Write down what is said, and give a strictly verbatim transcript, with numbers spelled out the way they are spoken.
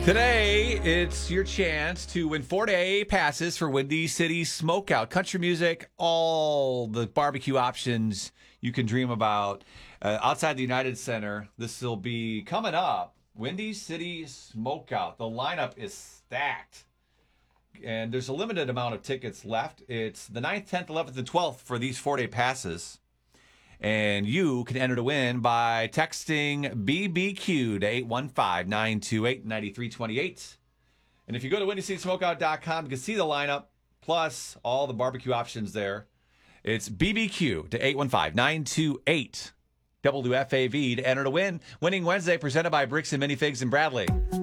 Today, it's your chance to win four-day passes for Windy City Smokeout. Country music, all the barbecue options you can dream about. Uh, outside the United Center, this will be coming up. Windy City Smokeout. The lineup is stacked. And there's a limited amount of tickets left. It's the ninth, tenth, eleventh, and twelfth for these four-day passes. And you can enter to win by texting B B Q to eight one five, nine two eight, nine three two eight. And if you go to windy city smokeout dot com, you can see the lineup, plus all the barbecue options there. It's B B Q to eight one five, nine two eight, W F A V to enter to win. Winning Wednesday presented by Bricks and Minifigs in Bradley.